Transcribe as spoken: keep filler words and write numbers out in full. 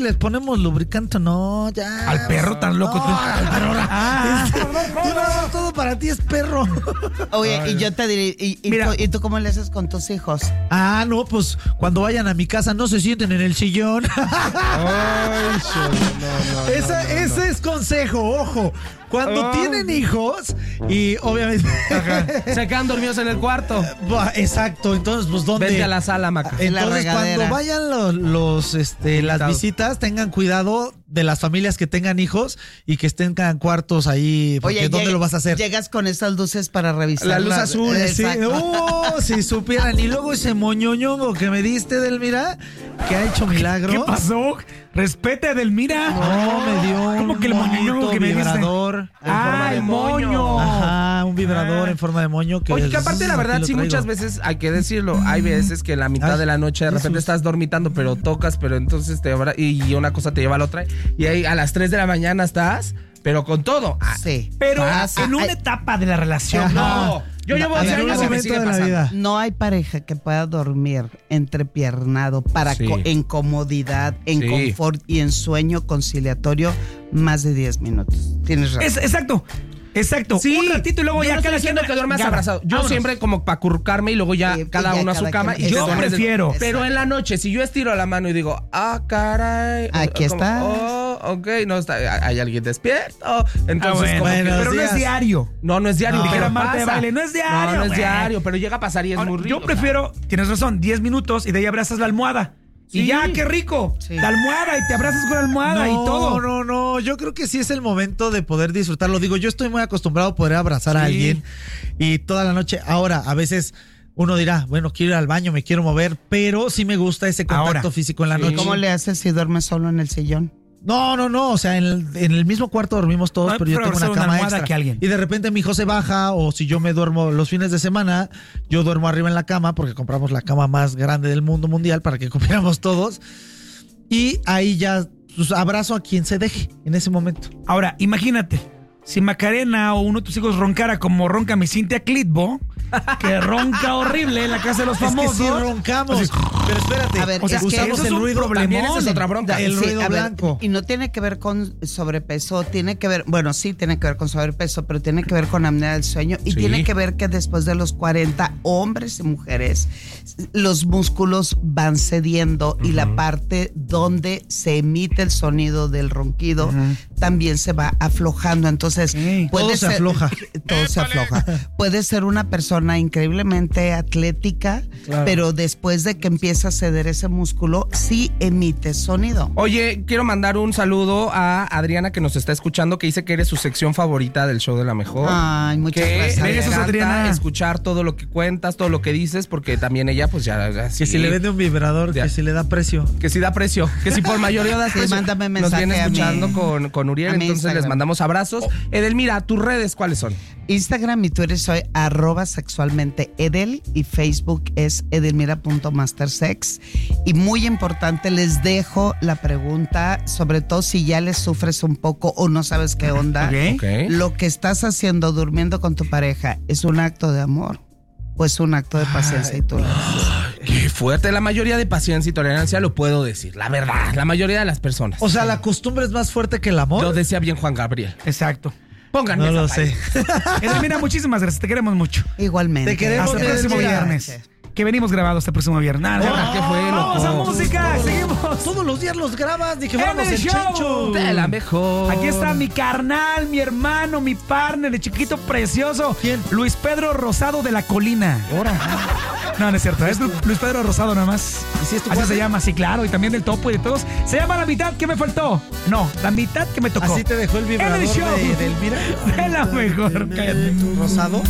les ponemos lubricante, no, ya. Al perro tan loco. No, tú. al perro. Ah, Este, tú no, todo para ti es perro. Oye, Ay. y yo te diré, ¿y, y, Mira. tú, ¿y tú cómo le haces con tus hijos? Ah, no, pues cuando vayan a mi casa no se sienten en el sillón. Ay, Show, no, no, Esa- no, no, ese no. es consejo, ojo. Cuando Oh. tienen hijos y obviamente... Se quedan dormidos en el cuarto. Buah, exacto, entonces pues ¿dónde? Vete a la sala, Maca. En la Entonces, regadera. cuando vayan los, los, este, las Invitados. visitas, tengan cuidado de las familias que tengan hijos y que estén en cuartos ahí. Porque Oye, ¿dónde lleg- lo vas a hacer? Llegas con esas luces para revisar. La luz azul, Eh, sí. Exacto. Oh, si supieran. Y luego ese moñoñongo que me diste, Delmira, que ha hecho milagro. ¿Qué pasó? Respete a Edelmira. No, me dio ¿Cómo un que el moñoñongo bonito que me diste? vibrador. Ah, el moño. Ajá, un vibrador Ah. en forma de moño. Que Oye, que aparte la aquí verdad lo sí traigo. muchas veces hay que decirlo, hay veces que en la mitad Ay, de la noche de repente Jesús. estás dormitando pero tocas, pero entonces te abra- y una cosa te lleva a la otra y ahí a las tres de la mañana estás, pero con todo. Ah, Sí. Pero Pasa. en una Ay, etapa de la relación. Ajá. no, yo llevo En once algún años y me momento sigue de la pasando. vida. No hay pareja que pueda dormir entrepiernado para Sí. co- en comodidad, en Sí. confort y en sueño conciliatorio más de diez minutos. Tienes razón. Es, exacto. Exacto. Sí, Un ratito y luego yo ya no estoy cada diciendo quien que duermas gana. abrazado. Yo Vámonos. siempre como para acurrucarme y luego ya Sí, cada y ya uno a su cada cama quien- y te Yo duermes. prefiero. Pero en la noche, si yo estiro la mano y digo, ah, caray. Aquí como, está. Oh, ok, no está, hay alguien despierto. Ah, Entonces, bueno, como que- bueno, pero no días. es diario. no, no es diario. No. pero Dijera Marta de pasa. Baile, no es diario, No, no es güey. diario, pero llega a pasar y es Ahora, muy rico. yo prefiero, tienes razón, diez minutos y de ahí abrazas la almohada. Y Sí. ya, qué rico. Sí. La almohada y te abrazas con la almohada y todo. No, no, no. Yo creo que sí es el momento de poder disfrutarlo. Digo, yo estoy muy acostumbrado a poder abrazar a Sí. alguien y toda la noche. Ahora, a veces uno dirá, bueno, quiero ir al baño, me quiero mover, pero sí me gusta ese contacto Ahora. físico en la Sí. noche. ¿Cómo le haces si duermes solo en el sillón? No, no, no. O sea, en el, en el mismo cuarto dormimos todos, Ay, pero yo pero tengo una abrazar una cama almohada extra. que alguien. Y de repente mi hijo se baja, o si yo me duermo los fines de semana, yo duermo arriba en la cama, porque compramos la cama más grande del mundo mundial para que comiéramos todos. Y ahí ya pues, abrazo a quien se deje en ese momento. Ahora, imagínate, si Macarena o uno de tus hijos roncara como ronca mi Cintia Clitbo, que ronca horrible en la casa de los famosos. Es que sí roncamos. Pero espérate, A ver, o sea, es que usamos eso es el un ruido problemón. También esa es otra bronca. El Sí, ruido a ver, blanco. y no tiene que ver con sobrepeso, tiene que ver, bueno, sí tiene que ver con sobrepeso, pero tiene que ver con apnea del sueño y Sí. tiene que ver que después de los cuarenta, hombres y mujeres, los músculos van cediendo y la parte donde se emite el sonido del ronquido también se va aflojando. Entonces, Sí. puede Todo se ser- afloja. Todo se afloja. Puede ser una persona increíblemente atlética, Claro. pero después de que empieza a ceder ese músculo, sí emite sonido. Oye, quiero mandar un saludo a Adriana que nos está escuchando, que dice que eres su sección favorita del show de la mejor. Ay, muchas que gracias. le Besos, encanta Adriana. escuchar todo lo que cuentas, todo lo que dices, porque también ella pues ya así, Que si le vende un vibrador, Ya. que si le da precio. que si da precio, que si por mayoría da Sí, precio. mándame Nos mensaje viene a mi- escuchando con, con Uriel, a mi entonces les Instagram. mandamos abrazos. Edelmira, ¿tus redes cuáles son? Instagram y Twitter soy arroba sexualmente Edel y Facebook es edelmira.mastersex. Y muy importante, les dejo la pregunta, sobre todo si ya les sufres un poco o no sabes qué onda. Ok. Ok. Lo que estás haciendo durmiendo con tu pareja, ¿es un acto de amor o es un acto de paciencia y tolerancia? Qué fuerte. La mayoría de paciencia y tolerancia lo puedo decir, la verdad. La mayoría de las personas. O sea, la costumbre es más fuerte que el amor. Lo decía bien Juan Gabriel. Exacto. Pónganme No lo esa sé. Edelmira, muchísimas gracias. Te queremos mucho. Igualmente. Te queremos, Hasta el próximo Edelmira. viernes. Que venimos grabados este próximo viernes. Nada, Oh, nada. ¿qué fue, loco? Vamos a música. Todos- Seguimos. Todos los días los grabas, dije, En vamos el el show. Chencho. De la mejor. Aquí está mi carnal, mi hermano, mi partner, el chiquito precioso. ¿Quién? Luis Pedro Rosado de la Colina. Ahora. No, no es cierto. Es Lu- Luis Pedro Rosado nada más. ¿Y si es tu Así cuate? se llama, sí, claro. Y también del Topo y de todos. Se llama La Mitad que me faltó. No, La Mitad que me tocó. Así te dejó el vibrador En el show de Edelmira. de la mejor. Cállate. Rosado.